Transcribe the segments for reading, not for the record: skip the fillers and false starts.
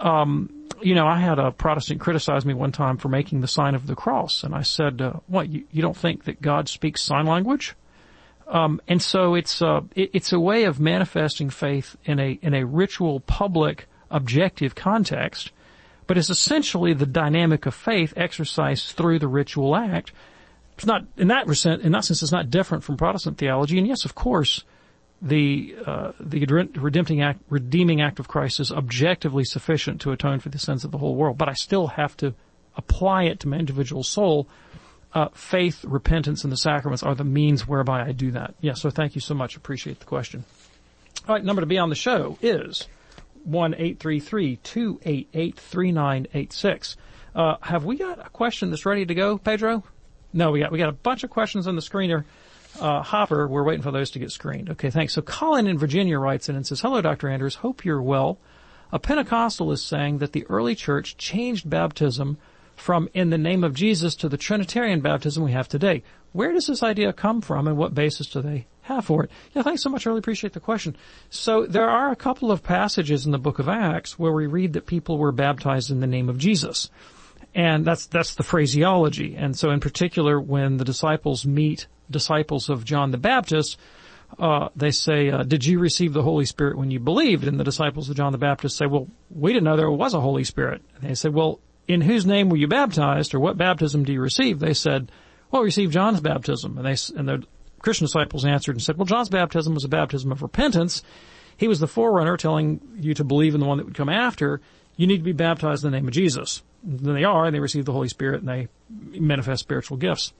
I had a Protestant criticize me one time for making the sign of the cross, and I said, "What? You don't think that God speaks sign language?" And so it's a way of manifesting faith in a ritual, public, objective context, but it's essentially the dynamic of faith exercised through the ritual act. It's not in that sense, it's not different from Protestant theology. And yes, of course, the redeeming act of Christ is objectively sufficient to atone for the sins of the whole world. But I still have to apply it to my individual soul. Faith, repentance, and the sacraments are the means whereby I do that. Yeah, so thank you so much. Appreciate the question. All right, number to be on the show is 1-833-288-3986. Have we got a question that's ready to go, Pedro? No, we got a bunch of questions on the screener. Hopper, we're waiting for those to get screened. Okay, thanks. So Colin in Virginia writes in and says, "Hello, Dr. Anders. Hope you're well. A Pentecostal is saying that the early church changed baptism from in the name of Jesus to the Trinitarian baptism we have today. Where does this idea come from, and what basis do they have for it?" Yeah, thanks so much. I really appreciate the question. So there are a couple of passages in the book of Acts where we read that people were baptized in the name of Jesus. And that's the phraseology. And so in particular, when the disciples meet disciples of John the Baptist, they say, "Did you receive the Holy Spirit when you believed?" And the disciples of John the Baptist say, "Well, we didn't know there was a Holy Spirit." And they said, "Well, in whose name were you baptized, or what baptism do you receive?" They said, "Well, we received John's baptism." And the Christian disciples answered and said, "Well, John's baptism was a baptism of repentance. He was the forerunner telling you to believe in the one that would come after. You need to be baptized in the name of Jesus." And then they are, and they receive the Holy Spirit, and they manifest spiritual gifts.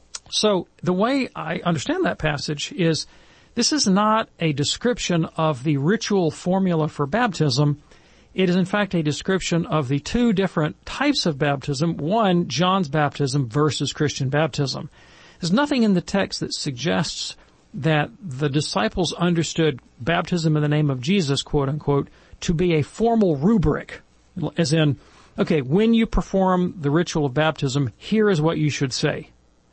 So the way I understand that passage is this is not a description of the ritual formula for baptism. It is, in fact, a description of the two different types of baptism. One, John's baptism versus Christian baptism. There's nothing in the text that suggests that the disciples understood baptism in the name of Jesus, quote unquote, to be a formal rubric. As in, okay, when you perform the ritual of baptism, here is what you should say.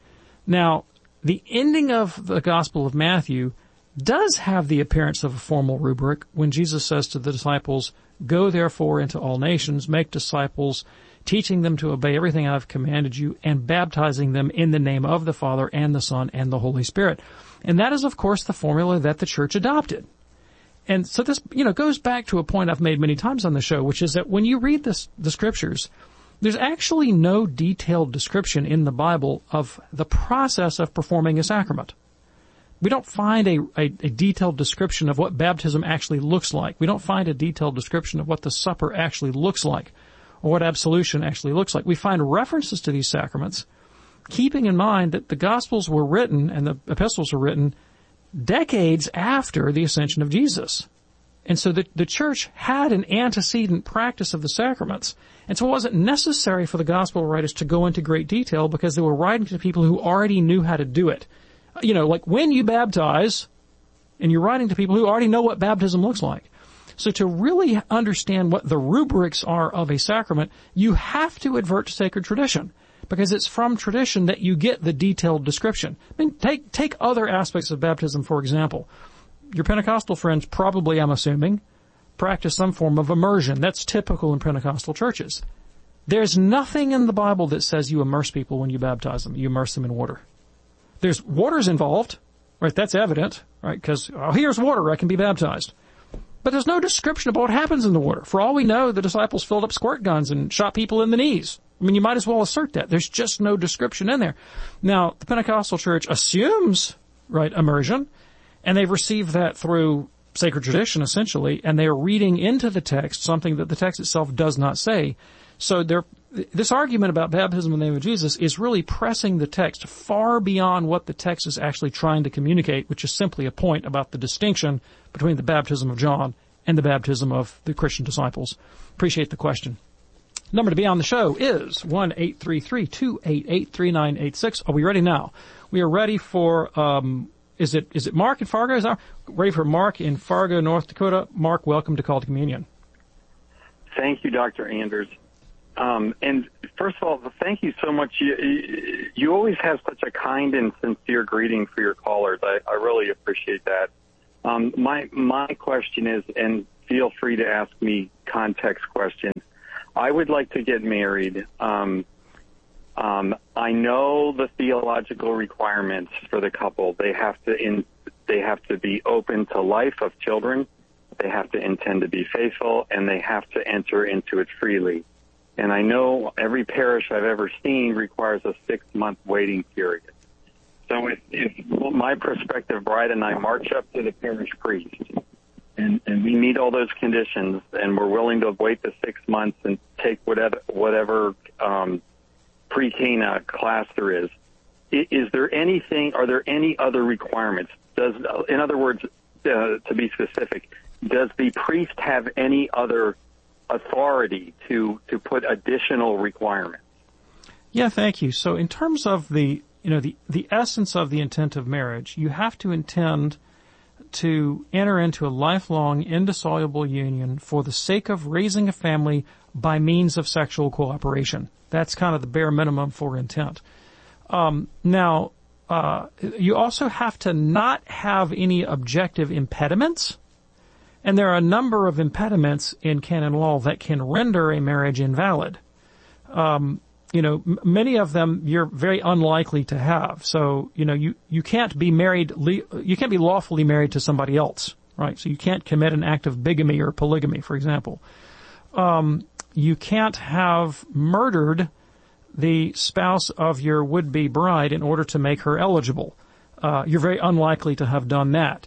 Now, the ending of the Gospel of Matthew does have the appearance of a formal rubric when Jesus says to the disciples, "Go therefore into all nations, make disciples, teaching them to obey everything I've commanded you, and baptizing them in the name of the Father and the Son and the Holy Spirit." And that is, of course, the formula that the church adopted. And so this, goes back to a point I've made many times on the show, which is that when you read the scriptures, there's actually no detailed description in the Bible of the process of performing a sacrament. We don't find a detailed description of what baptism actually looks like. We don't find a detailed description of what the supper actually looks like, or what absolution actually looks like. We find references to these sacraments, keeping in mind that the Gospels were written and the epistles were written decades after the ascension of Jesus. And so the church had an antecedent practice of the sacraments. And so it wasn't necessary for the gospel writers to go into great detail because they were writing to people who already knew how to do it. Like when you baptize, and you're writing to people who already know what baptism looks like. So to really understand what the rubrics are of a sacrament, you have to advert to sacred tradition, because it's from tradition that you get the detailed description. I mean, take other aspects of baptism, for example. Your Pentecostal friends probably, I'm assuming, practice some form of immersion. That's typical in Pentecostal churches. There's nothing in the Bible that says you immerse people when you baptize them. You immerse them in water. There's water's involved, right? That's evident, right? Because, here's water, I can be baptized. But there's no description about what happens in the water. For all we know, the disciples filled up squirt guns and shot people in the knees. I mean, you might as well assert that. There's just no description in there. Now, the Pentecostal church assumes, right, immersion, and they've received that through sacred tradition, essentially, and they are reading into the text something that the text itself does not say. So this argument about baptism in the name of Jesus is really pressing the text far beyond what the text is actually trying to communicate, which is simply a point about the distinction between the baptism of John and the baptism of the Christian disciples. Appreciate the question. Number to be on the show is 1-833-288-3986. Are we ready now? We are ready for, is it Mark in Fargo? Is that ready for Mark in Fargo, North Dakota? Mark, welcome to Call to Communion. Thank you, Dr. Anders. And first of all, thank you so much. You always have such a kind and sincere greeting for your callers. I really appreciate that. My question is, and feel free to ask me context questions. I would like to get married. I know the theological requirements for the couple. They have to be open to life of children. They have to intend to be faithful, and they have to enter into it freely. And I know every parish I've ever seen requires a 6-month waiting period. So if my prospective bride and I march up to the parish priest and we meet all those conditions and we're willing to wait the 6 months and take whatever pre-Cana class there is are there any other requirements? In other words, to be specific, does the priest have any other authority to put additional requirements? Yeah, thank you. So in terms of the essence of the intent of marriage, you have to intend to enter into a lifelong indissoluble union for the sake of raising a family by means of sexual cooperation. That's kind of the bare minimum for intent. Now, you also have to not have any objective impediments, and there are a number of impediments in canon law that can render a marriage invalid. Many of them you're very unlikely to have. So, you can't be married, you can't be lawfully married to somebody else, right? So you can't commit an act of bigamy or polygamy, for example. You can't have murdered the spouse of your would-be bride in order to make her eligible. You're very unlikely to have done that.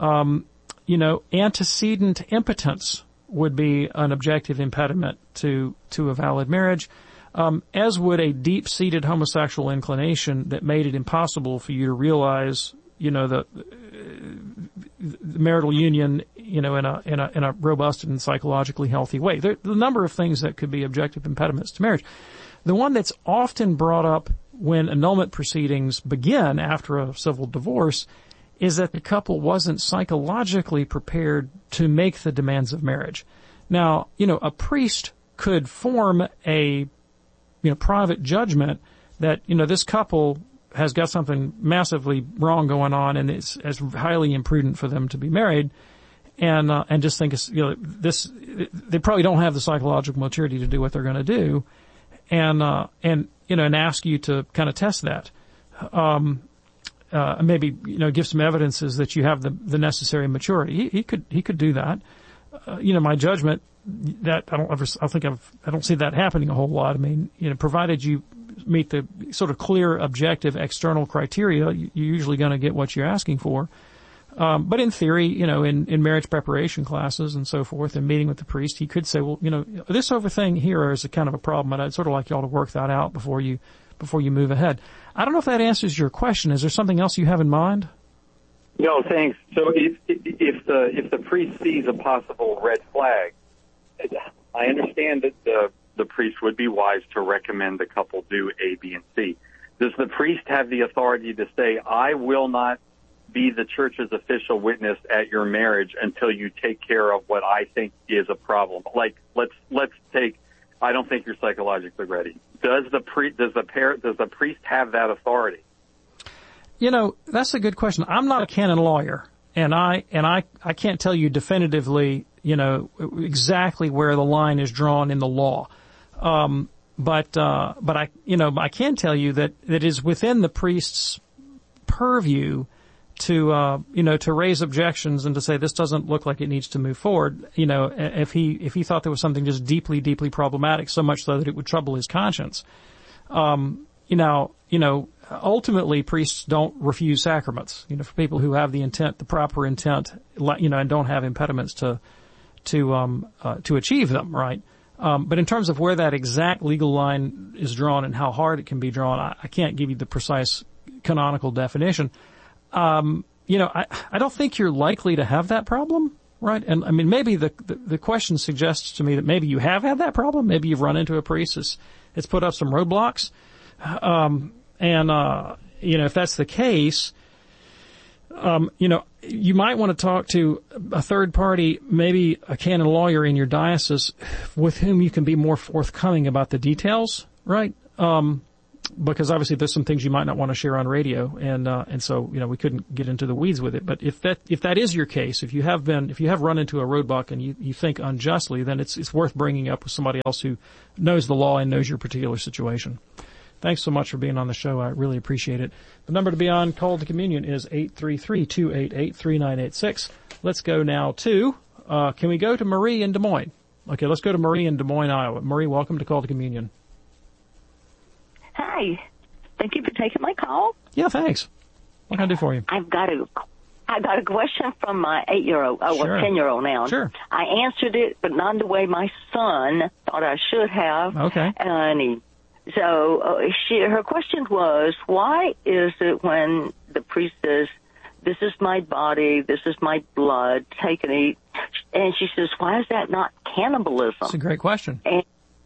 Antecedent impotence would be an objective impediment to a valid marriage, as would a deep-seated homosexual inclination that made it impossible for you to realize, the marital union, in a robust and psychologically healthy way. There are a number of things that could be objective impediments to marriage. The one that's often brought up when annulment proceedings begin after a civil divorce is that the couple wasn't psychologically prepared to make the demands of marriage. Now, a priest could form a, private judgment that, this couple has got something massively wrong going on and it's highly imprudent for them to be married, and just think, they probably don't have the psychological maturity to do what they're going to do, and ask you to kind of test that. Maybe, give some evidences that you have the necessary maturity. He could do that. My judgment that I don't see that happening a whole lot. I mean, provided you meet the sort of clear, objective, external criteria, you're usually going to get what you're asking for. But in theory, in marriage preparation classes and so forth, and meeting with the priest, he could say, well, this over thing here is a kind of a problem, and I'd sort of like y'all to work that out before you move ahead. I don't know if that answers your question. Is there something else you have in mind? No, thanks. So if the priest sees a possible red flag, I understand that the priest would be wise to recommend the couple do A, B, and C. Does the priest have the authority to say, I will not be the church's official witness at your marriage until you take care of what I think is a problem? Like, let's take, I don't think you're psychologically ready. Does the priest have that authority? That's a good question. I'm not a canon lawyer, and I can't tell you definitively, exactly where the line is drawn in the law. But I can tell you that it is within the priest's purview to raise objections and to say this doesn't look like it needs to move forward. If he thought there was something just deeply, deeply problematic, so much so that it would trouble his conscience. Ultimately priests don't refuse sacraments, for people who have the intent, the proper intent, and don't have impediments to achieve them, right? But in terms of where that exact legal line is drawn and how hard it can be drawn, I can't give you the precise canonical definition. I don't think you're likely to have that problem, right? And I mean, maybe the question suggests to me that maybe you have had that problem. Maybe you've run into a priest that's put up some roadblocks. If that's the case, you might want to talk to a third party, maybe a canon lawyer in your diocese with whom you can be more forthcoming about the details, right? because obviously there's some things you might not want to share on radio, and so we couldn't get into the weeds with it. But if that is your case, if you have run into a roadblock and you think unjustly, then it's worth bringing up with somebody else who knows the law and knows your particular situation. Thanks so much for being on the show. I really appreciate it. The number to be on Call to Communion is 833-288-3986. Let's go now to, can we go to Marie in Des Moines? Okay, let's go to Marie in Des Moines, Iowa. Marie, welcome to Call to Communion. Hi. Thank you for taking my call. Yeah, thanks. What can I do for you? I've got a question from my 8-year-old, Sure. 10-year-old now. Sure. I answered it, but not the way my son thought I should have. Okay. And her question was, why is it when the priest says, "This is my body, this is my blood, take and eat," and she says, why is that not cannibalism? That's a great question. And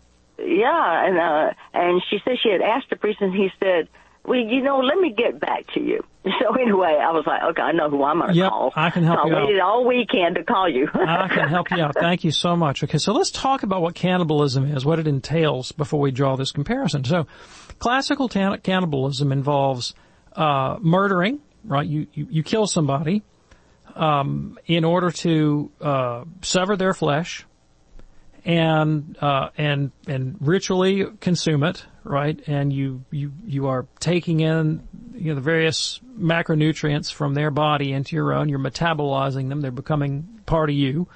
she said she had asked the priest, and he said, "Well, let me get back to you." So anyway, I was like, okay, I know who I'm going to call. I can help you out. I waited all weekend to call you. I can help you out. Thank you so much. Okay, so let's talk about what cannibalism is, what it entails before we draw this comparison. So classical cannibalism involves murdering, right? You kill somebody in order to sever their flesh and ritually consume it, right? And you are taking in the various macronutrients from their body into your own. You're metabolizing them. They're becoming part of you.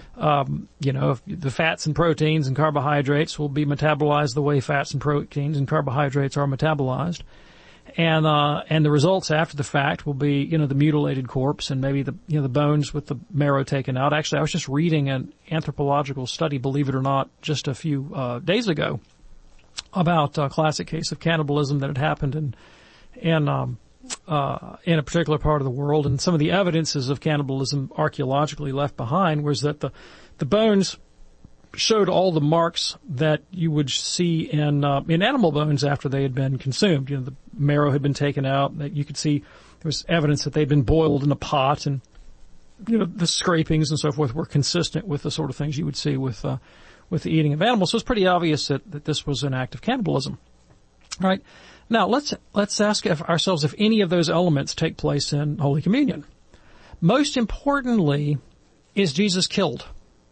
The fats and proteins and carbohydrates will be metabolized the way fats and proteins and carbohydrates are metabolized. And the results after the fact will be, the mutilated corpse and maybe the bones with the marrow taken out. Actually, I was just reading an anthropological study, believe it or not, just a few days ago about a classic case of cannibalism that had happened in a particular part of the world. And some of the evidences of cannibalism archaeologically left behind was that the bones showed all the marks that you would see in animal bones after they had been consumed. The marrow had been taken out. That you could see there was evidence that they'd been boiled in a pot, and the scrapings and so forth were consistent with the sort of things you would see with the eating of animals. So it's pretty obvious that this was an act of cannibalism. All right. Now let's ask ourselves if any of those elements take place in Holy Communion. Most importantly, is Jesus killed?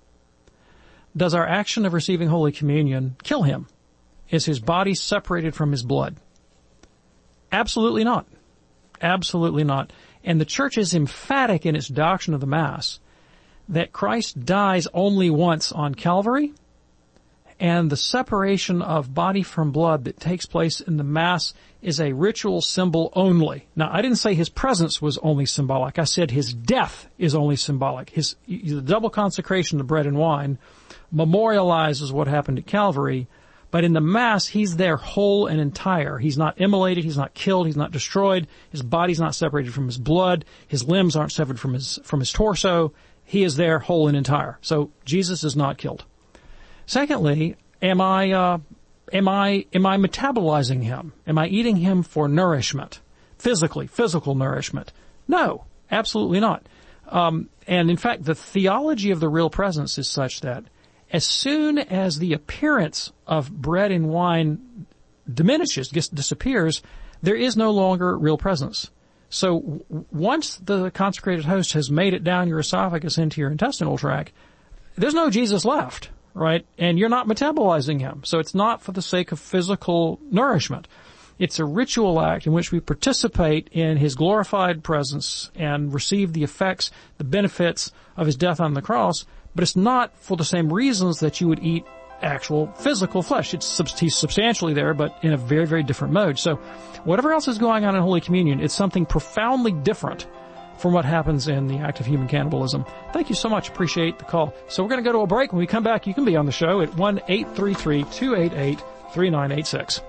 Does our action of receiving Holy Communion kill him? Is his body separated from his blood? Absolutely not. Absolutely not. And the Church is emphatic in its doctrine of the Mass that Christ dies only once on Calvary, and the separation of body from blood that takes place in the Mass is a ritual symbol only. Now, I didn't say his presence was only symbolic. I said his death is only symbolic. The double consecration of bread and wine memorializes what happened at Calvary, but in the Mass, he's there whole and entire. He's not immolated, he's not killed, he's not destroyed, his body's not separated from his blood, his limbs aren't severed from his torso. He is there whole and entire. So Jesus is not killed. Secondly, am I metabolizing him? Am I eating him for nourishment? Physical nourishment? No, absolutely not. And in fact, the theology of the real presence is such that as soon as the appearance of bread and wine diminishes, disappears, there is no longer real presence. So once the consecrated host has made it down your esophagus into your intestinal tract, there's no Jesus left, right? And you're not metabolizing him. So it's not for the sake of physical nourishment. It's a ritual act in which we participate in his glorified presence and receive the effects, the benefits of his death on the cross, but it's not for the same reasons that you would eat actual physical flesh. He's substantially there, but in a very, very different mode. So whatever else is going on in Holy Communion, it's something profoundly different from what happens in the act of human cannibalism. Thank you so much. Appreciate the call. So we're going to go to a break. When we come back, you can be on the show at 1-833-288-3986.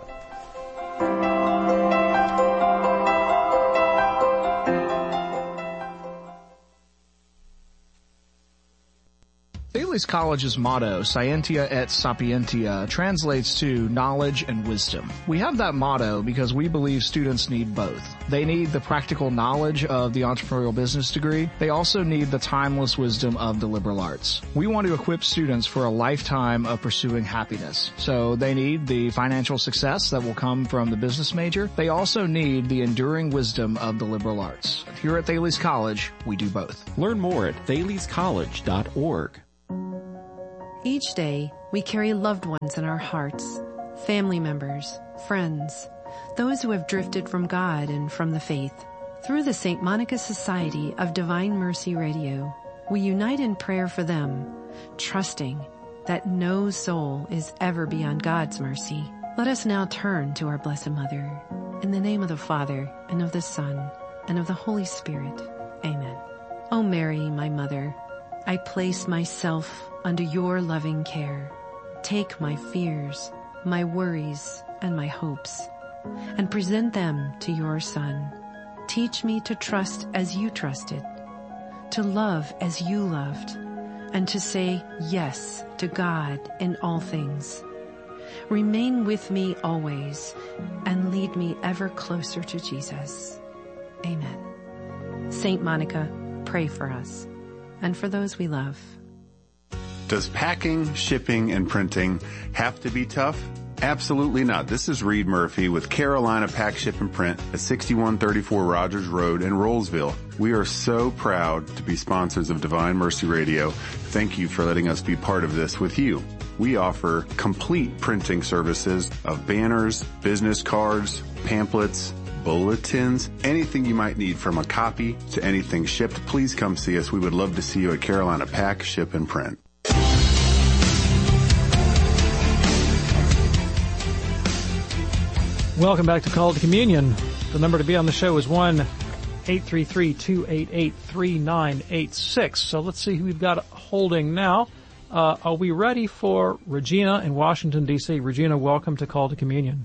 Daily Thales College's motto, Scientia et Sapientia, translates to knowledge and wisdom. We have that motto because we believe students need both. They need the practical knowledge of the entrepreneurial business degree. They also need the timeless wisdom of the liberal arts. We want to equip students for a lifetime of pursuing happiness. So they need the financial success that will come from the business major. They also need the enduring wisdom of the liberal arts. Here at Thales College, we do both. Learn more at thalescollege.org. Each day, we carry loved ones in our hearts, family members, friends, those who have drifted from God and from the faith. Through the St. Monica Society of Divine Mercy Radio, we unite in prayer for them, trusting that no soul is ever beyond God's mercy. Let us now turn to our Blessed Mother. In the name of the Father, and of the Son, and of the Holy Spirit. Amen. O Mary, my Mother, I place myself under your loving care. Take my fears, my worries, and my hopes, and present them to your Son. Teach me to trust as you trusted, to love as you loved, and to say yes to God in all things. Remain with me always, and lead me ever closer to Jesus. Amen. Saint Monica, pray for us, and for those we love. Does packing, shipping, and printing have to be tough? Absolutely not. This is Reed Murphy with Carolina Pack, Ship, and Print at 6134 Rogers Road in Rollsville. We are so proud to be sponsors of Divine Mercy Radio. Thank you for letting us be part of this with you. We offer complete printing services of banners, business cards, pamphlets, bulletins, anything you might need from a copy to anything shipped. Please come see us. We would love to see you at Carolina Pack, Ship, and Print. Welcome back to Call to Communion. The number to be on the show is 1-833-288-3986. So let's see who we've got holding now. Are we ready for Regina in Washington, D.C.? Regina, welcome to Call to Communion.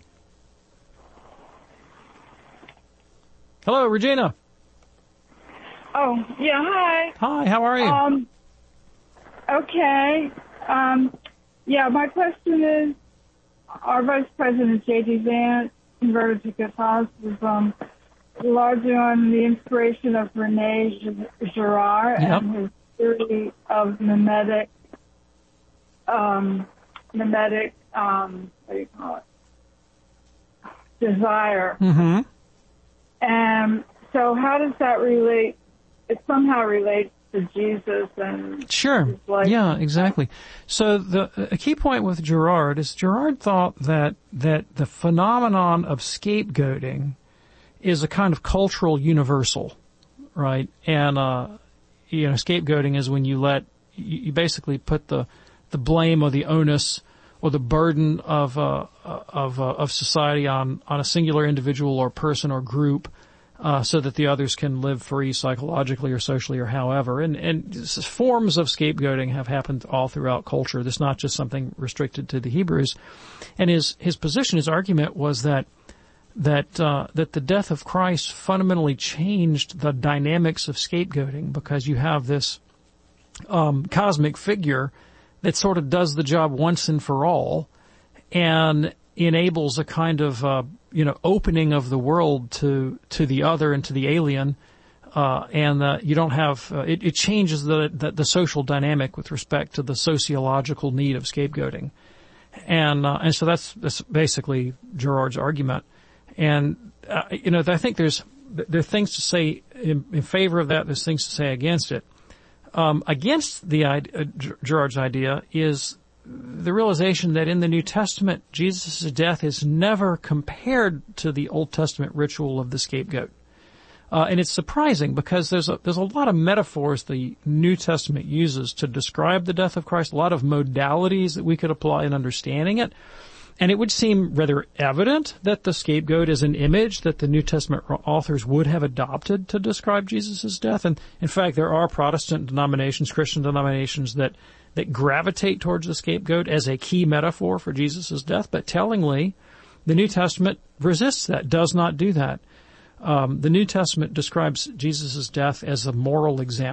Hello, Regina. Oh, yeah, hi. Hi, how are you? Okay. Yeah, my question is, our Vice President, J.D. Vance, converted to Catholicism, largely on the inspiration of René Girard and his theory of mimetic, what do you call it? Desire. Mm-hmm. And so how does that relate? It somehow relates to Jesus and sure. his life. Yeah, exactly. So a key point with Girard is Girard thought that the phenomenon of scapegoating is a kind of cultural universal, right? And scapegoating is when you basically put the blame or the onus or the burden of society on a singular individual or person or group, so that the others can live free psychologically or socially or however. And forms of scapegoating have happened all throughout culture. This is not just something restricted to the Hebrews. And his position, his argument was that the death of Christ fundamentally changed the dynamics of scapegoating, because you have this cosmic figure that sort of does the job once and for all and enables a kind of opening of the world to the other and to the alien, and you don't have it changes the social dynamic with respect to the sociological need of scapegoating, and so that's basically Girard's argument. And I think there are things to say in favor of that. There's things to say against it. Against Girard's idea is the realization that in the New Testament, Jesus' death is never compared to the Old Testament ritual of the scapegoat. And it's surprising because there's a lot of metaphors the New Testament uses to describe the death of Christ, a lot of modalities that we could apply in understanding it. And it would seem rather evident that the scapegoat is an image that the New Testament authors would have adopted to describe Jesus' death. And in fact, there are Protestant denominations, Christian denominations that gravitate towards the scapegoat as a key metaphor for Jesus' death. But tellingly, the New Testament resists that, does not do that. The New Testament describes Jesus' death as a moral example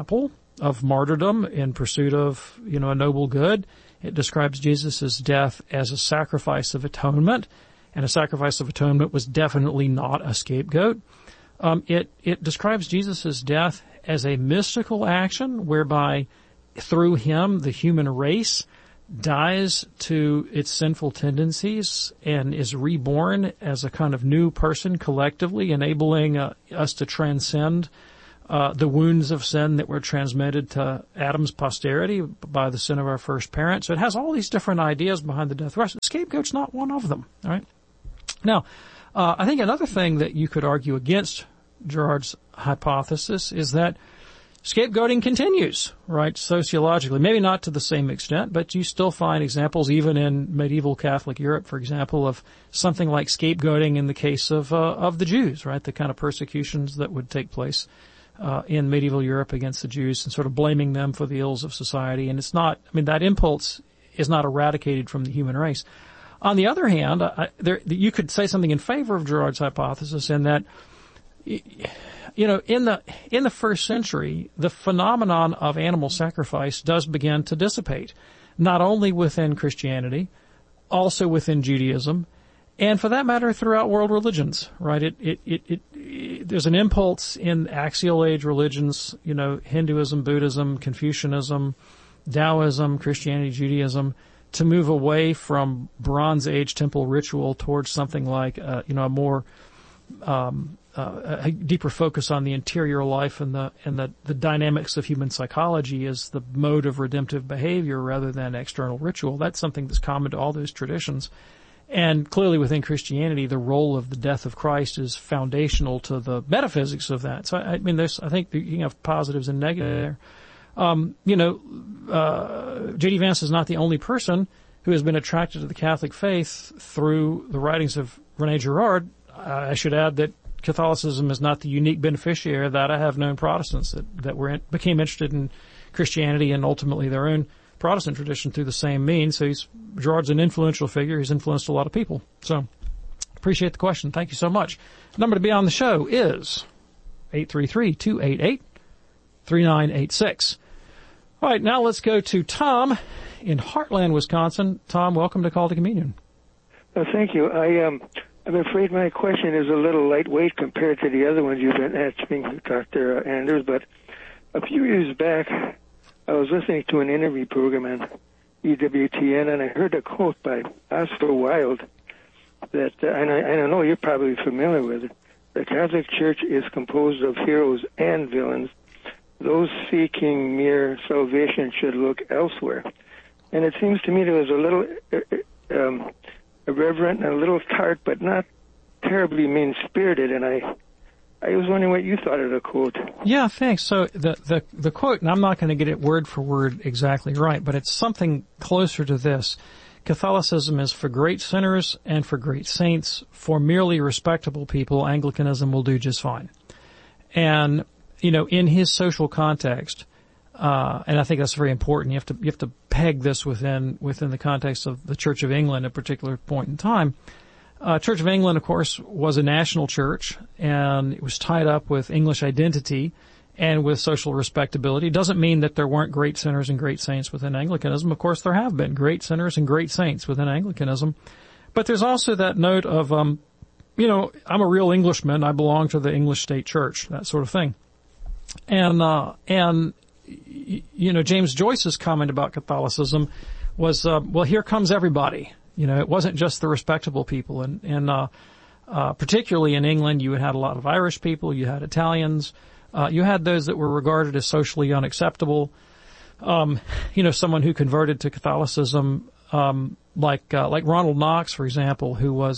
martyrdom in pursuit of, a noble good. It describes Jesus' death as a sacrifice of atonement, and a sacrifice of atonement was definitely not a scapegoat. It describes Jesus' death as a mystical action whereby through him the human race dies to its sinful tendencies and is reborn as a kind of new person collectively, enabling us to transcend the wounds of sin that were transmitted to Adam's posterity by the sin of our first parent. So it has all these different ideas behind the death of Christ. The scapegoat's not one of them. All right. Now, I think another thing that you could argue against Girard's hypothesis is that scapegoating continues, right, sociologically. Maybe not to the same extent, but you still find examples even in medieval Catholic Europe, for example, of something like scapegoating in the case of the Jews, right, the kind of persecutions that would take place in medieval Europe against the Jews and sort of blaming them for the ills of society. And it's not, that impulse is not eradicated from the human race. On the other hand, you could say something in favor of Girard's hypothesis in that, in the first century, the phenomenon of animal sacrifice does begin to dissipate, not only within Christianity, also within Judaism, and for that matter, throughout world religions, right? There's an impulse in axial age religions, Hinduism, Buddhism, Confucianism, Taoism, Christianity, Judaism, to move away from Bronze Age temple ritual towards something like, a more, a deeper focus on the interior life and the dynamics of human psychology as the mode of redemptive behavior rather than external ritual. That's something that's common to all those traditions. And clearly within Christianity, the role of the death of Christ is foundational to the metaphysics of that. So, I think you can have positives and negatives there. J.D. Vance is not the only person who has been attracted to the Catholic faith through the writings of Rene Girard. I should add that Catholicism is not the unique beneficiary of that. I have known Protestants that became interested in Christianity and ultimately their own Protestant tradition through the same means. So Girard's an influential figure. He's influenced a lot of people. So appreciate the question. Thank you so much. The number to be on the show is 833-288-3986. All right, now let's go to Tom in Heartland, Wisconsin. Tom, welcome to Call to Communion. Thank you. I'm afraid my question is a little lightweight compared to the other ones you've been asking, Dr. Anders, but a few years back, I was listening to an interview program on EWTN, and I heard a quote by Oscar Wilde that, and I know you're probably familiar with it, the Catholic Church is composed of heroes and villains. Those seeking mere salvation should look elsewhere. And it seems to me there was a little irreverent and a little tart, but not terribly mean-spirited, and I was wondering what you thought of the quote. Yeah, thanks. So the quote, and I'm not going to get it word for word exactly right, but it's something closer to this. Catholicism is for great sinners and for great saints. For merely respectable people, Anglicanism will do just fine. And, in his social context, and I think that's very important. You have to peg this within the context of the Church of England at a particular point in time. Church of England, of course, was a national church, and it was tied up with English identity and with social respectability. It doesn't mean that there weren't great sinners and great saints within Anglicanism. Of course, there have been great sinners and great saints within Anglicanism. But there's also that note of, I'm a real Englishman. I belong to the English state church, that sort of thing. And James Joyce's comment about Catholicism was, here comes everybody. It wasn't just the respectable people. And particularly in England, you had a lot of Irish people, you had Italians, you had those that were regarded as socially unacceptable. Someone who converted to Catholicism, like Ronald Knox, for example,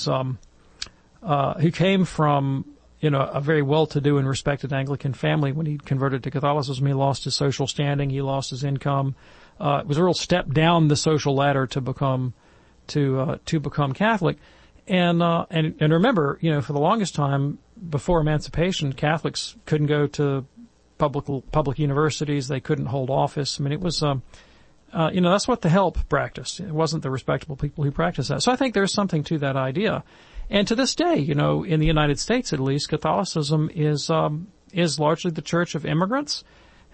who came from, a very well-to-do and respected Anglican family. When he converted to Catholicism, he lost his social standing, he lost his income. It was a real step down the social ladder to become Catholic. And remember, for the longest time before emancipation, Catholics couldn't go to public universities. They couldn't hold office. It was, that's what the help practiced. It wasn't the respectable people who practiced that. So I think there's something to that idea. And to this day, in the United States at least, Catholicism is largely the church of immigrants.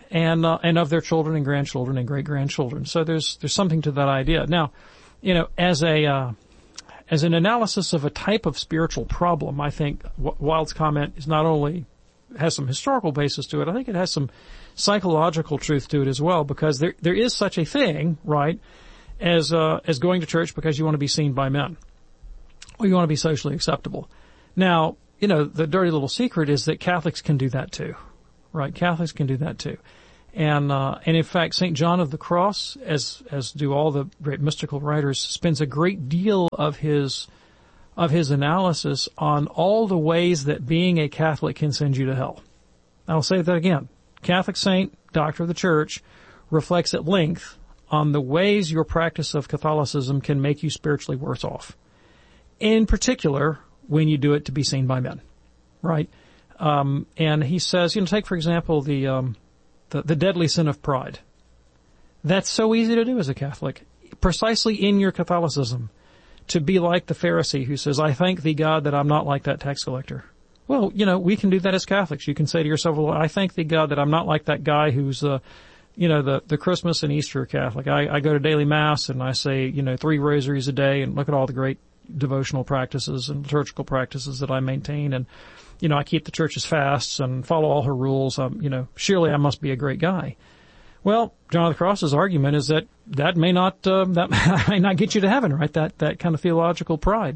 and of their children and grandchildren and great-grandchildren. So there's something to that idea. Now, as an analysis of a type of spiritual problem, I think Wild's comment is not only has some historical basis to it, I think it has some psychological truth to it as well, because there is such a thing, right, as going to church because you want to be seen by men, or you want to be socially acceptable. Now, the dirty little secret is that Catholics can do that too, right? Catholics can do that too. And in fact, St. John of the Cross, as do all the great mystical writers, spends a great deal of his analysis on all the ways that being a Catholic can send you to hell. I'll say that again. Catholic saint, doctor of the Church, reflects at length on the ways your practice of Catholicism can make you spiritually worse off. In particular, when you do it to be seen by men, right? And he says, take for example the deadly sin of pride. That's so easy to do as a Catholic, precisely in your Catholicism, to be like the Pharisee who says, I thank thee, God, that I'm not like that tax collector. Well, we can do that as Catholics. You can say to yourself, well, I thank thee, God, that I'm not like that guy who's, the Christmas and Easter Catholic. I go to daily Mass and I say, 3 rosaries a day, and look at all the great devotional practices and liturgical practices that I maintain, and I keep the Church's fasts and follow all her rules. Surely I must be a great guy. Well, John of the Cross's argument is that may not get you to heaven, right? That kind of theological pride.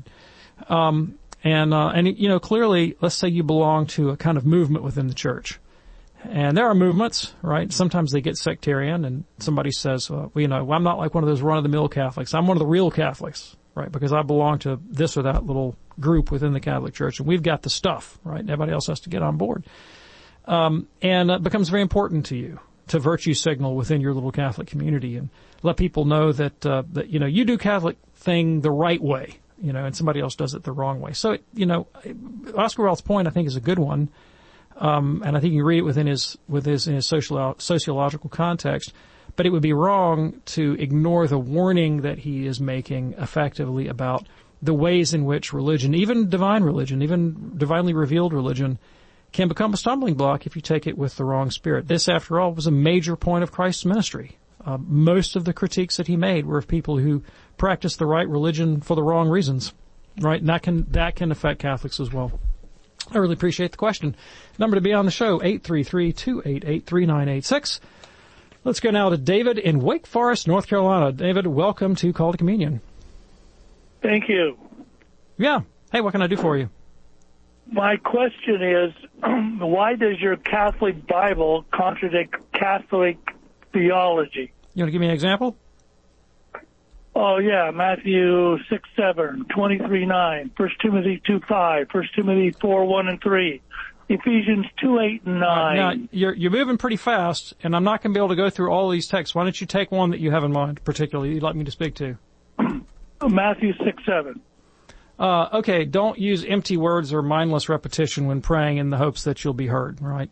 Clearly, let's say you belong to a kind of movement within the Church. And there are movements, right? Sometimes they get sectarian, and somebody says, I'm not like one of those run-of-the-mill Catholics. I'm one of the real Catholics, right? Because I belong to this or that little group within the Catholic Church, and we've got the stuff, right? Everybody else has to get on board. And it becomes very important to you to virtue signal within your little Catholic community and let people know that you do Catholic thing the right way, and somebody else does it the wrong way. So, Oscar Wilde's point, I think, is a good one. And I think you read it within his sociological context, but it would be wrong to ignore the warning that he is making effectively about the ways in which religion, even divinely revealed religion, can become a stumbling block if you take it with the wrong spirit. This, after all, was a major point of Christ's ministry. Most of the critiques that he made were of people who practiced the right religion for the wrong reasons, right? And that can affect Catholics as well. I really appreciate the question. Number to be on the show, 833-288-3986. Let's go now to David in Wake Forest, North Carolina. David, welcome to Call to Communion. Thank you. Yeah. Hey, what can I do for you? My question is, why does your Catholic Bible contradict Catholic theology? You want to give me an example? Oh, yeah, Matthew 6:7, 23:9, 1 Timothy 2:5, 1 Timothy 4:1 and 3, Ephesians 2:8 and 9. Now, you're moving pretty fast, and I'm not going to be able to go through all of these texts. Why don't you take one that you have in mind, particularly, you'd like me to speak to? Matthew 6:7. Okay, don't use empty words or mindless repetition when praying in the hopes that you'll be heard, right?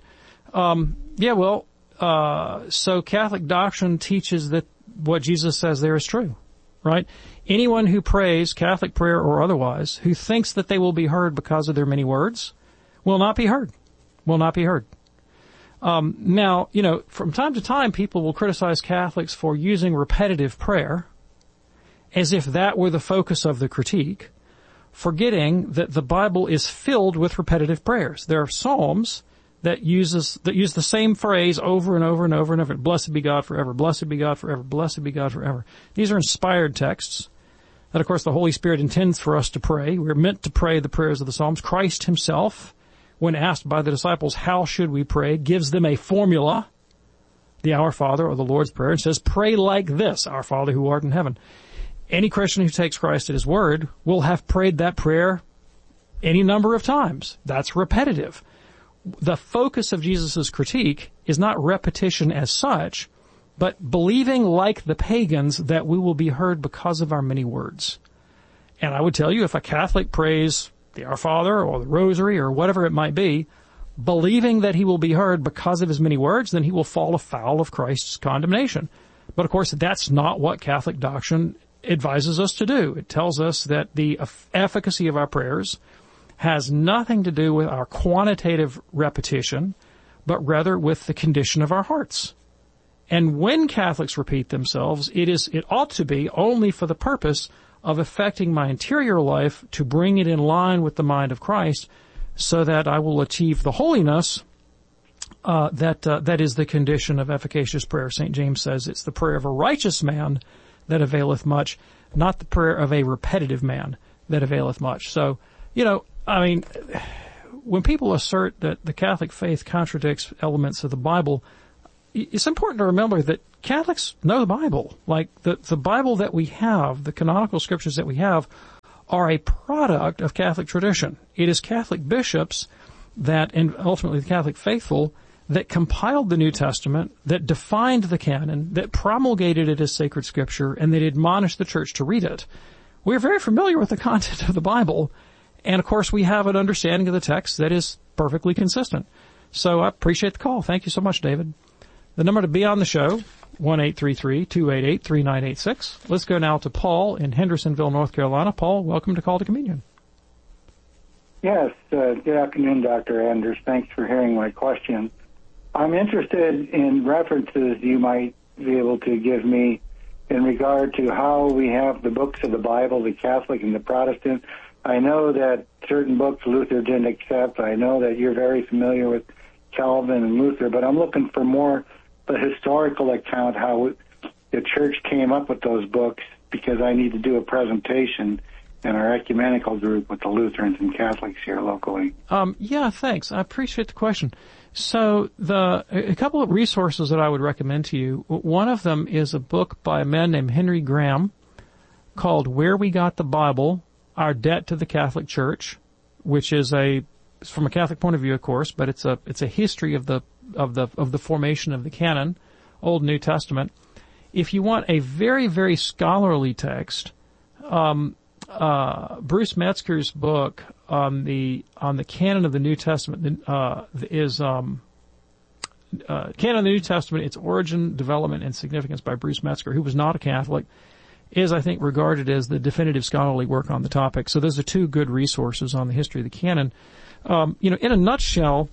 So Catholic doctrine teaches that what Jesus says there is true, right? Anyone who prays, Catholic prayer or otherwise, who thinks that they will be heard because of their many words, will not be heard. Will not be heard. Now, from time to time, people will criticize Catholics for using repetitive prayer as if that were the focus of the critique, forgetting that the Bible is filled with repetitive prayers. There are psalms that use the same phrase over and over and over and over. Blessed be God forever. Blessed be God forever. Blessed be God forever. These are inspired texts that, of course, the Holy Spirit intends for us to pray. We're meant to pray the prayers of the Psalms. Christ himself, when asked by the disciples, how should we pray, gives them a formula, the Our Father or the Lord's Prayer, and says, pray like this, Our Father who art in heaven. Any Christian who takes Christ at his word will have prayed that prayer any number of times. That's repetitive. The focus of Jesus' critique is not repetition as such, but believing like the pagans that we will be heard because of our many words. And I would tell you, if a Catholic prays the Our Father or the Rosary or whatever it might be, believing that he will be heard because of his many words, then he will fall afoul of Christ's condemnation. But of course, that's not what Catholic doctrine advises us to do. It tells us that the efficacy of our prayers has nothing to do with our quantitative repetition, but rather with the condition of our hearts. And when Catholics repeat themselves, it ought to be only for the purpose of affecting my interior life to bring it in line with the mind of Christ, so that I will achieve the holiness that is the condition of efficacious prayer. St. James says it's the prayer of a righteous man that availeth much, not the prayer of a repetitive man that availeth much. So, when people assert that the Catholic faith contradicts elements of the Bible, it's important to remember that Catholics know the Bible. Like the Bible that we have, the canonical scriptures that we have, are a product of Catholic tradition. It is Catholic bishops and ultimately the Catholic faithful, that compiled the New Testament, that defined the canon, that promulgated it as sacred scripture, and that admonished the church to read it. We're very familiar with the content of the Bible, and of course we have an understanding of the text that is perfectly consistent. So I appreciate the call. Thank you so much, David. The number to be on the show, 1-833-288-3986. Let's go now to Paul in Hendersonville, North Carolina. Paul, welcome to Call to Communion. Yes, good afternoon, Dr. Anders. Thanks for hearing my question. I'm interested in references you might be able to give me in regard to how we have the books of the Bible, the Catholic and the Protestant. I know that certain books Luther didn't accept. I know that you're very familiar with Calvin and Luther, but I'm looking for more the historical account, how the church came up with those books, because I need to do a presentation in our ecumenical group with the Lutherans and Catholics here locally. Yeah, thanks. I appreciate the question. So a couple of resources that I would recommend to you. One of them is a book by a man named Henry Graham called Where We Got the Bible, Our Debt to the Catholic Church, which is from a Catholic point of view, of course, but it's a history of the formation of the canon, Old New Testament. If you want a very, very scholarly text, Bruce Metzger's book on the canon of the New Testament is Canon of the New Testament, Its Origin, Development, and Significance by Bruce Metzger, who was not a Catholic, is, I think, regarded as the definitive scholarly work on the topic. So those are two good resources on the history of the canon. In a nutshell,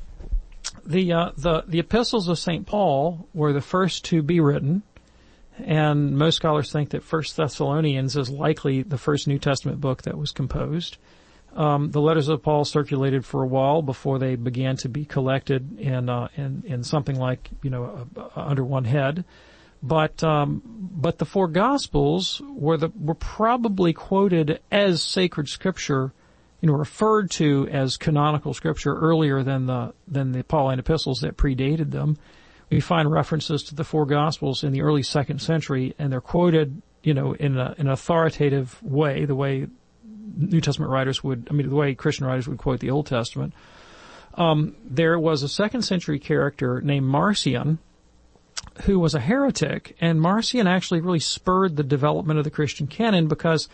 the epistles of St. Paul were the first to be written, and most scholars think that 1 Thessalonians is likely the first New Testament book that was composed. The letters of Paul circulated for a while before they began to be collected in something like, under one head. But the four Gospels were probably quoted as sacred scripture, referred to as canonical scripture earlier than the Pauline epistles that predated them. We find references to the four Gospels in the early 2nd century, and they're quoted, in an authoritative way, the way New Testament writers the way Christian writers would quote the Old Testament. There was a 2nd century character named Marcion, who was a heretic, and Marcion actually really spurred the development of the Christian canon because,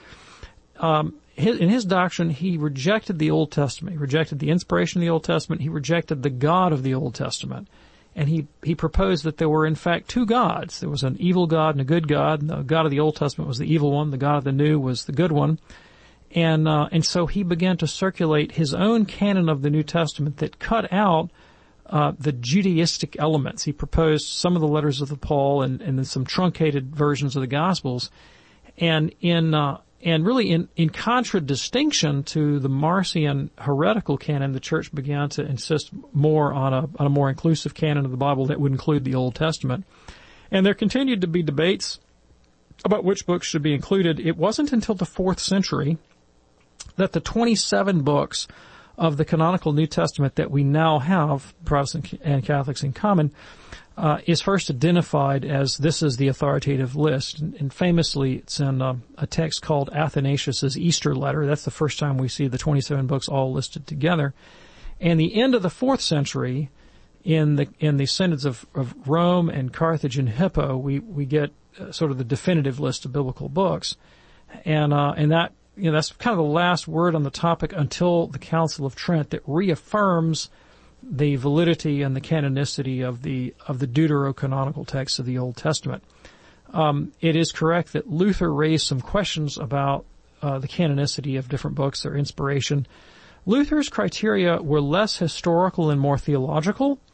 in his doctrine, he rejected the Old Testament. He rejected the inspiration of the Old Testament. He rejected the God of the Old Testament. And he proposed that there were, in fact, two gods. There was an evil God and a good God. And the God of the Old Testament was the evil one. The God of the New was the good one. And so he began to circulate his own canon of the New Testament that cut out the Judaistic elements. He proposed some of the letters of Paul and then some truncated versions of the Gospels. And really in contradistinction to the Marcion heretical canon, the church began to insist more on a more inclusive canon of the Bible that would include the Old Testament. And there continued to be debates about which books should be included. It wasn't until the 4th century that the 27 books of the canonical New Testament that we now have, Protestant and Catholics in common, is first identified as this is the authoritative list. And famously, it's in a text called Athanasius's Easter Letter. That's the first time we see the 27 books all listed together. And the end of the 4th century, in the synods of Rome and Carthage and Hippo, we get sort of the definitive list of biblical books. And that, that's kind of the last word on the topic until the Council of Trent that reaffirms the validity and the canonicity of the deuterocanonical texts of the Old Testament. It is correct that Luther raised some questions about the canonicity of different books, their inspiration. Luther's criteria were less historical and more theological.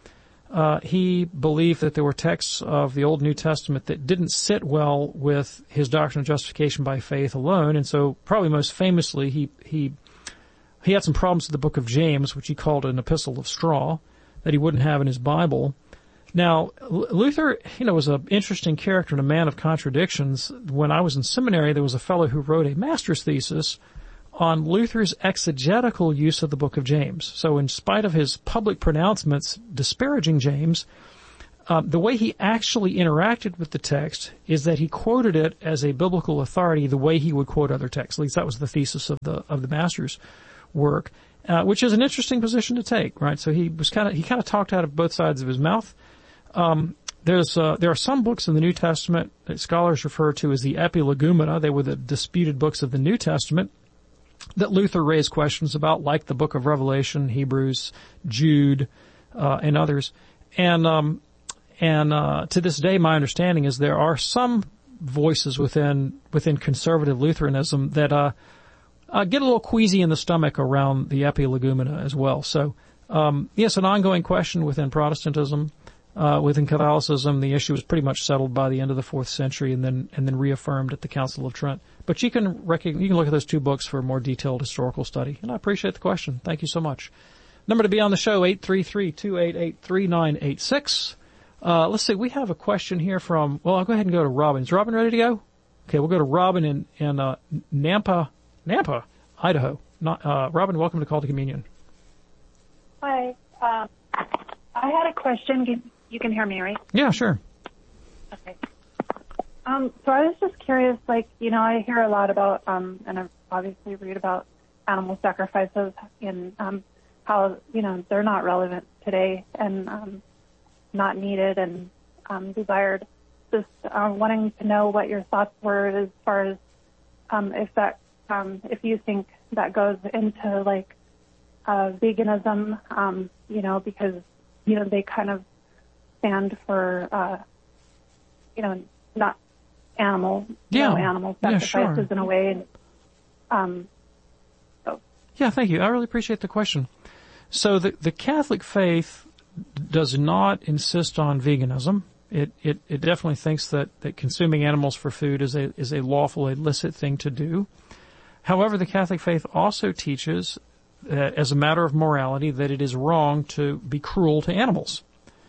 he believed that there were texts of the Old New Testament that didn't sit well with his doctrine of justification by faith alone, and so probably most famously he had some problems with the book of James, which he called an epistle of straw, that he wouldn't have in his Bible. Now, Luther, was an interesting character and a man of contradictions. When I was in seminary, there was a fellow who wrote a master's thesis on Luther's exegetical use of the book of James. So in spite of his public pronouncements disparaging James, the way he actually interacted with the text is that he quoted it as a biblical authority the way he would quote other texts. At least that was the thesis of the master's work, which is an interesting position to take, right? So he kind of talked out of both sides of his mouth. There are some books in the New Testament that scholars refer to as the Epilegumena. They were the disputed books of the New Testament that Luther raised questions about, like the book of Revelation, Hebrews, Jude, and others. And to this day, my understanding is there are some voices within conservative Lutheranism that get a little queasy in the stomach around the Epilegumena as well. So, yes, an ongoing question within Protestantism. Within Catholicism, the issue was pretty much settled by the end of the 4th century and then reaffirmed at the Council of Trent. But you can look at those two books for a more detailed historical study. And I appreciate the question. Thank you so much. Number to be on the show, 833-288-3986. Let's see, we have a question here from, I'll go ahead and go to Robin. Is Robin ready to go? Okay, we'll go to Robin in Nampa, Idaho. Robin, welcome to Call to Communion. Hi. I had a question. You can hear me, right? Yeah, sure. Okay. So I was just curious, I hear a lot about, and I obviously read about animal sacrifices and how, they're not relevant today and not needed and desired. Just wanting to know what your thoughts were as far as if you think that goes into, veganism, because, they kind of stand for, not animal sacrifices in a way. Yeah, thank you. I really appreciate the question. So the Catholic faith does not insist on veganism. It definitely thinks that consuming animals for food is a lawful, illicit thing to do. However, the Catholic faith also teaches, as a matter of morality, that it is wrong to be cruel to animals.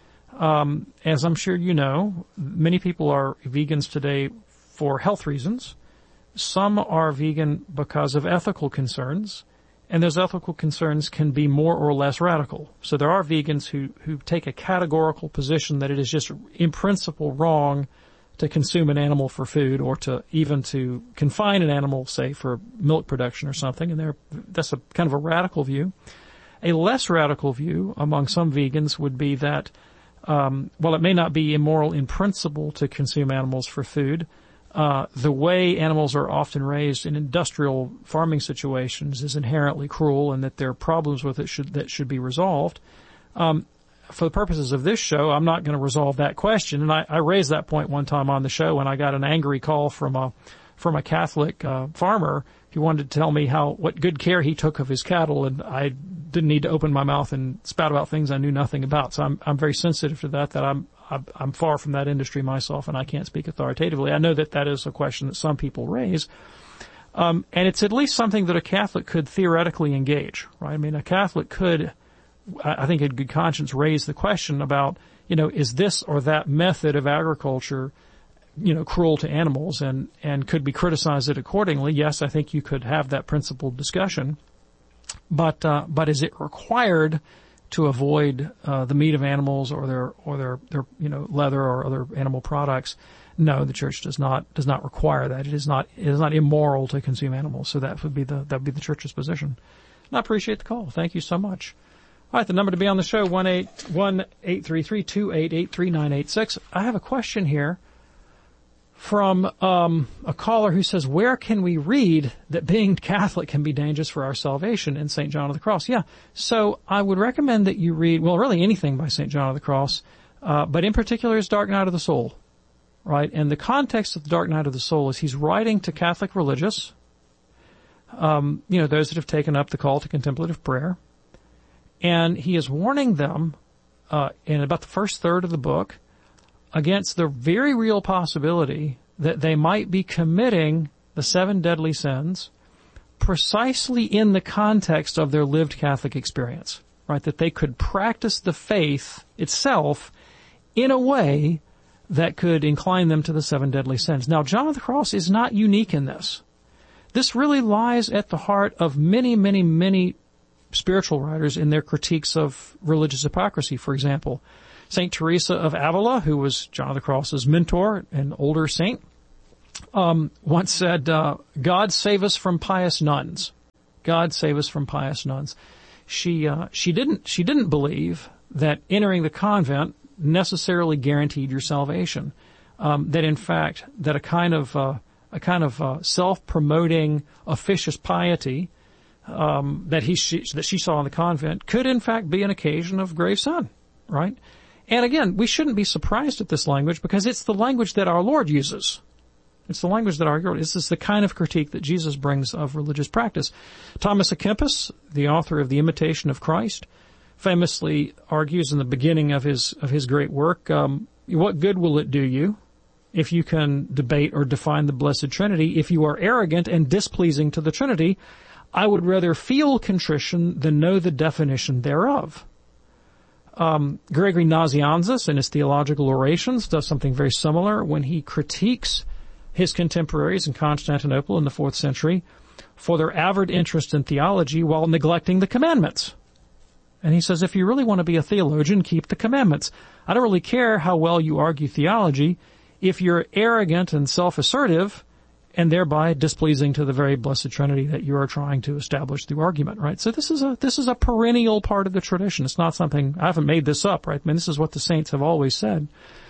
As I'm sure you know, many people are vegans today for health reasons. Some are vegan because of ethical concerns, and those ethical concerns can be more or less radical. So there are vegans who take a categorical position that it is just in principle wrong to consume an animal for food or to confine an animal, say, for milk production or something, and that's a kind of a radical view. A less radical view among some vegans would be that while it may not be immoral in principle to consume animals for food, the way animals are often raised in industrial farming situations is inherently cruel, and that there are problems with it that should be resolved. For the purposes of this show, I'm not going to resolve that question. And I raised that point one time on the show when I got an angry call from a Catholic farmer who wanted to tell me what good care he took of his cattle, and I didn't need to open my mouth and spout about things I knew nothing about. So I'm very sensitive to that I'm far from that industry myself, and I can't speak authoritatively. I know that is a question that some people raise. And it's at least something that a Catholic could theoretically engage, right? I mean, a Catholic could, I think in good conscience, raise the question about, is this or that method of agriculture, cruel to animals and could be criticized it accordingly. Yes, I think you could have that principled discussion. But is it required to avoid the meat of animals or their leather or other animal products? No, the Church does not require that. It is not immoral to consume animals. So that would be the Church's position. And I appreciate the call. Thank you so much. All right, the number to be on the show, 1-833-288-3986. I have a question here from a caller who says, where can we read that being Catholic can be dangerous for our salvation in St. John of the Cross? Yeah, so I would recommend that you read, really anything by St. John of the Cross, but in particular his Dark Night of the Soul, right? And the context of the Dark Night of the Soul is he's writing to Catholic religious, those that have taken up the call to contemplative prayer, and he is warning them in about the first third of the book against the very real possibility that they might be committing the 7 deadly sins precisely in the context of their lived Catholic experience, right? That they could practice the faith itself in a way that could incline them to the 7 deadly sins. Now, John of the Cross is not unique in this. This really lies at the heart of many, many, many spiritual writers in their critiques of religious hypocrisy. For example, St. Teresa of Avila, who was John of the Cross's mentor, an older saint, once said, God save us from pious nuns. God save us from pious nuns. She didn't believe that entering the convent necessarily guaranteed your salvation. That in fact, that a kind of self-promoting officious piety that she saw in the convent could in fact be an occasion of grave sin, right? And again, we shouldn't be surprised at this language because it's the language that our Lord uses. It's the language that our Lord, this is the kind of critique that Jesus brings of religious practice. Thomas à Kempis, the author of The Imitation of Christ, famously argues in the beginning of his great work, what good will it do you if you can debate or define the Blessed Trinity? If you are arrogant and displeasing to the Trinity, I would rather feel contrition than know the definition thereof. Gregory Nazianzus, in his Theological Orations, does something very similar when he critiques his contemporaries in Constantinople in the 4th century for their avid interest in theology while neglecting the commandments. And he says, if you really want to be a theologian, keep the commandments. I don't really care how well you argue theology if you're arrogant and self-assertive and thereby displeasing to the very Blessed Trinity that you are trying to establish through argument, right? So this is a perennial part of the tradition. It's not something, I haven't made this up, right? I mean, this is what the saints have always said.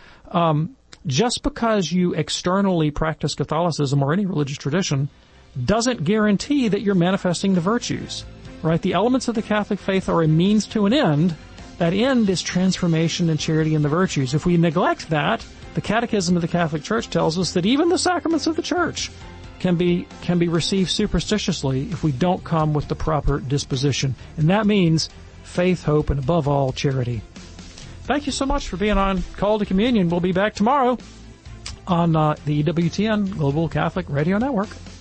Just because you externally practice Catholicism or any religious tradition doesn't guarantee that you're manifesting the virtues, right? The elements of the Catholic faith are a means to an end. That end is transformation and charity and the virtues. If we neglect that, the Catechism of the Catholic Church tells us that even the sacraments of the Church can be received superstitiously if we don't come with the proper disposition. And that means faith, hope, and above all, charity. Thank you so much for being on Call to Communion. We'll be back tomorrow on the EWTN Global Catholic Radio Network.